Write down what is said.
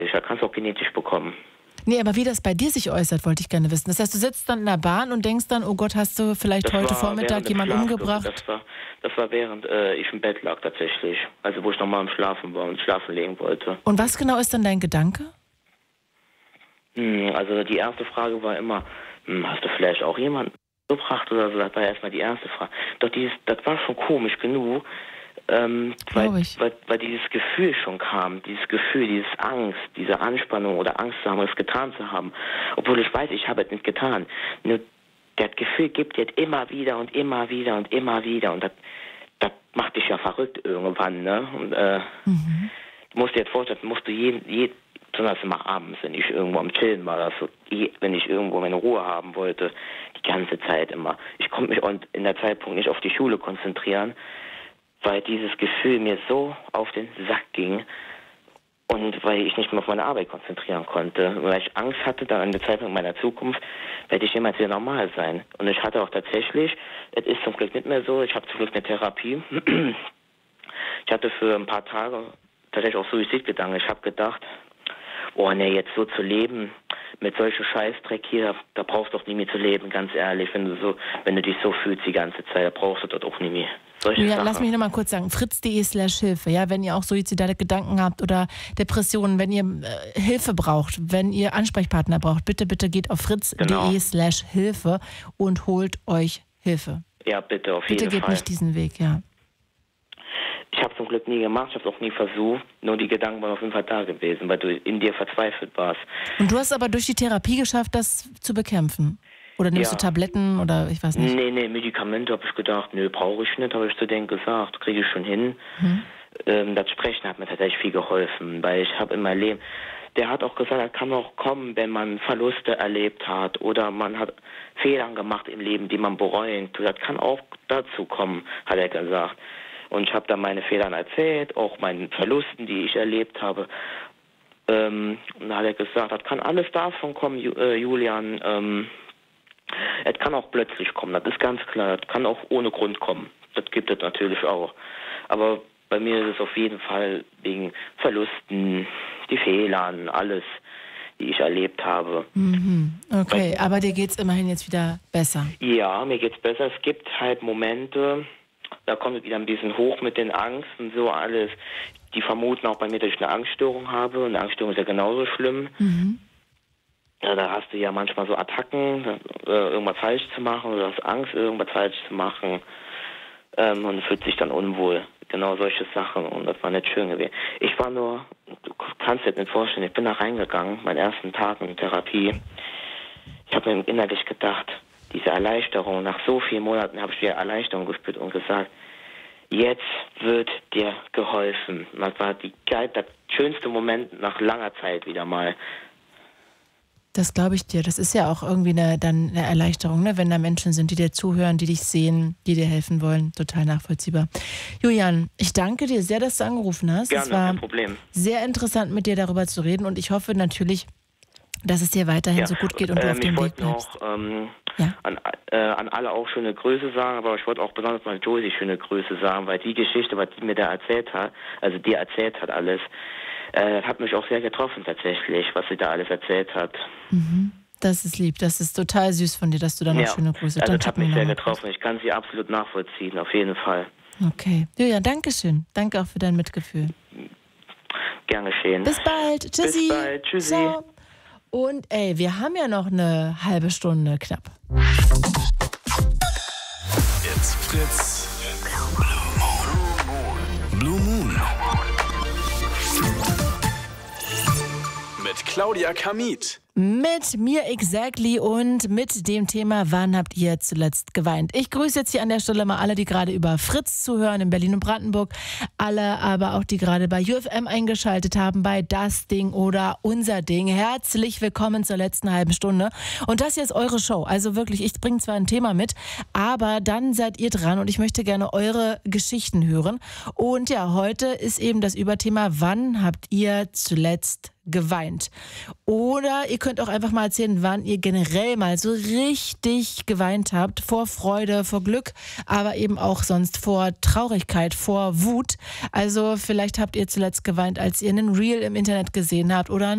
Er kann es auch genetisch bekommen. Nee, aber wie das bei dir sich äußert, wollte ich gerne wissen. Das heißt, du sitzt dann in der Bahn und denkst dann, oh Gott, hast du vielleicht heute Vormittag jemanden umgebracht? Das war während ich im Bett lag tatsächlich. Also wo ich nochmal am Schlafen war und schlafen legen wollte. Und was genau ist dann dein Gedanke? Also die erste Frage war immer, hast du vielleicht auch jemanden umgebracht oder so? Das war erstmal die erste Frage. Doch das war schon komisch genug. Weil dieses Gefühl schon kam, dieses Gefühl, diese Angst, diese Anspannung oder Angst zu haben, es getan zu haben. Obwohl ich weiß, ich habe es nicht getan. Nur das Gefühl gibt jetzt immer wieder und immer wieder und immer wieder. Und das macht dich ja verrückt irgendwann, ne? Und du musst dir jetzt vorstellen, musst du besonders immer abends, wenn ich irgendwo am Chillen war, wenn ich irgendwo meine Ruhe haben wollte, die ganze Zeit immer. Ich konnte mich in der Zeitpunkt nicht auf die Schule konzentrieren, weil dieses Gefühl mir so auf den Sack ging und weil ich nicht mehr auf meine Arbeit konzentrieren konnte. Weil ich Angst hatte, dann an der Zeitpunkt meiner Zukunft, werde ich jemals wieder normal sein. Und ich hatte auch tatsächlich, es ist zum Glück nicht mehr so, ich habe zum Glück eine Therapie. Ich hatte für ein paar Tage tatsächlich auch Suizidgedanken. Ich habe gedacht, oh ne, jetzt so zu leben, mit solchem Scheißdreck hier, da brauchst du doch nie mehr zu leben, ganz ehrlich. Wenn du dich so fühlst die ganze Zeit, da brauchst du dort auch nie mehr. Ja, lass mich nochmal kurz sagen, fritz.de/Hilfe, ja, wenn ihr auch suizidale Gedanken habt oder Depressionen, wenn ihr Hilfe braucht, wenn ihr Ansprechpartner braucht, bitte geht auf fritz.de/Hilfe und holt euch Hilfe. Ja, bitte, auf jeden Fall. Bitte geht nicht diesen Weg, ja. Ich habe zum Glück nie gemacht, ich habe es auch nie versucht, nur die Gedanken waren auf jeden Fall da gewesen, weil du in dir verzweifelt warst. Und du hast aber durch die Therapie geschafft, das zu bekämpfen? Oder nimmst du Tabletten oder ich weiß nicht? Nee, Medikamente habe ich gedacht, brauche ich nicht, habe ich zu denen gesagt, kriege ich schon hin. Das Sprechen hat mir tatsächlich viel geholfen, weil ich habe in meinem Leben, der hat auch gesagt, das kann auch kommen, wenn man Verluste erlebt hat oder man hat Fehler gemacht im Leben, die man bereut. Das kann auch dazu kommen, hat er gesagt. Und ich habe dann meine Fehler erzählt, auch meinen Verlusten, die ich erlebt habe. Und da hat er gesagt, das kann alles davon kommen, Julian. Es kann auch plötzlich kommen, das ist ganz klar. Das kann auch ohne Grund kommen. Das gibt es natürlich auch. Aber bei mir ist es auf jeden Fall wegen Verlusten, die Fehlern, alles, die ich erlebt habe. Okay, aber dir geht es immerhin jetzt wieder besser? Ja, mir geht's besser. Es gibt halt Momente, da kommt es wieder ein bisschen hoch mit den Angsten und so alles. Die vermuten auch bei mir, dass ich eine Angststörung habe. Und eine Angststörung ist ja genauso schlimm. Ja, da hast du ja manchmal so Attacken, irgendwas falsch zu machen oder hast Angst, irgendwas falsch zu machen. Und fühlt sich dann unwohl. Genau solche Sachen. Und das war nicht schön gewesen. Ich war nur, du kannst dir das nicht vorstellen, ich bin da reingegangen, meinen ersten Tag in Therapie. Ich habe mir innerlich gedacht, diese Erleichterung, nach so vielen Monaten habe ich wieder Erleichterung gespürt und gesagt, jetzt wird dir geholfen. Und das war der schönste Moment nach langer Zeit wieder mal. Das glaube ich dir. Das ist ja auch irgendwie eine Erleichterung, ne? Wenn da Menschen sind, die dir zuhören, die dich sehen, die dir helfen wollen. Total nachvollziehbar. Julian, ich danke dir sehr, dass du angerufen hast. Gerne, es war kein Problem. Sehr interessant, mit dir darüber zu reden und ich hoffe natürlich, dass es dir weiterhin so gut geht und du auf dem Weg bleibst. Ich wollte noch an alle auch schöne Grüße sagen, aber ich wollte auch besonders mal Josie schöne Grüße sagen, weil die Geschichte, was die mir da erzählt hat, also dir erzählt hat alles, hat mich auch sehr getroffen tatsächlich, was sie da alles erzählt hat. Das ist lieb, das ist total süß von dir, dass du da noch schöne Grüße hast. Also das hat mich sehr getroffen, ich kann sie absolut nachvollziehen, auf jeden Fall. Okay, Julian, danke schön. Danke auch für dein Mitgefühl. Gern geschehen. Bis bald, tschüssi. Bis bald, tschüssi. Ciao. Und wir haben ja noch eine halbe Stunde knapp. It's Fritz. Blue Moon. Mit Claudia Kamit. Mit mir exactly und mit dem Thema, wann habt ihr zuletzt geweint? Ich grüße jetzt hier an der Stelle mal alle, die gerade über Fritz zuhören in Berlin und Brandenburg. Alle aber auch, die gerade bei UFM eingeschaltet haben, bei Das Ding oder Unser Ding. Herzlich willkommen zur letzten halben Stunde. Und das hier ist eure Show. Also wirklich, ich bringe zwar ein Thema mit, aber dann seid ihr dran und ich möchte gerne eure Geschichten hören. Und ja, heute ist eben das Überthema, wann habt ihr zuletzt geweint? Oder ihr könnt auch einfach mal erzählen, wann ihr generell mal so richtig geweint habt, vor Freude, vor Glück, aber eben auch sonst vor Traurigkeit, vor Wut. Also vielleicht habt ihr zuletzt geweint, als ihr einen Reel im Internet gesehen habt oder